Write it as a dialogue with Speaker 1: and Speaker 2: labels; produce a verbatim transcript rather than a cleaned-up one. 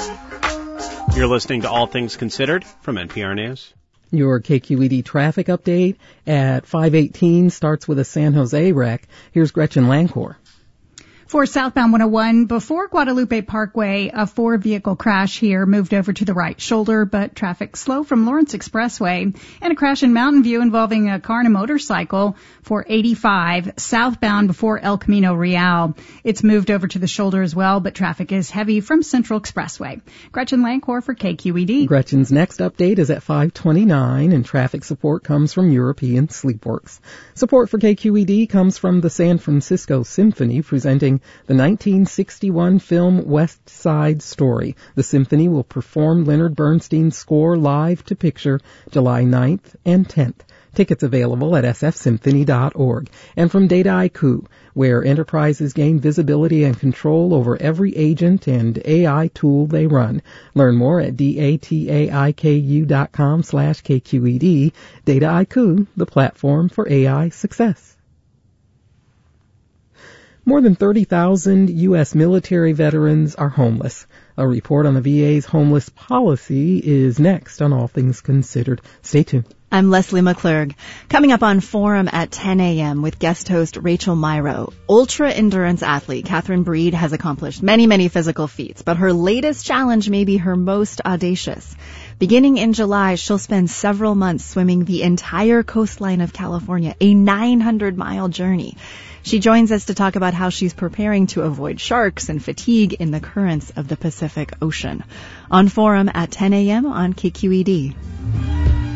Speaker 1: You're listening to All Things Considered from N P R News.
Speaker 2: Your K Q E D traffic update at five eighteen starts with a San Jose wreck. Here's Gretchen Lancor.
Speaker 3: For southbound one oh one, before Guadalupe Parkway, a four-vehicle crash here moved over to the right shoulder, but traffic slow from Lawrence Expressway. And a crash in Mountain View involving a car and a motorcycle for eighty-five, southbound before El Camino Real. It's moved over to the shoulder as well, but traffic is heavy from Central Expressway. Gretchen Lancor for K Q E D.
Speaker 2: Gretchen's next update is at five twenty-nine, and traffic support comes from European Sleepworks. Support for K Q E D comes from the San Francisco Symphony, presenting the nineteen sixty-one film West Side Story. The symphony will perform Leonard Bernstein's score live to picture July ninth and tenth. Tickets available at s f symphony dot org. And from Dataiku, where enterprises gain visibility and control over every agent and A I tool they run. Learn more at dataiku dot com slash K Q E D. Dataiku, the platform for A I success. More than thirty thousand U S military veterans are homeless. A report on the V A's homeless policy is next on All Things Considered. Stay tuned.
Speaker 4: I'm Leslie McClurg. Coming up on Forum at ten a.m. with guest host Rachel Myrow. Ultra-endurance athlete Catherine Breed has accomplished many, many physical feats, but her latest challenge may be her most audacious. Beginning in July, she'll spend several months swimming the entire coastline of California, a nine hundred mile journey. She joins us to talk about how she's preparing to avoid sharks and fatigue in the currents of the Pacific Ocean. On Forum at ten a.m. on K Q E D.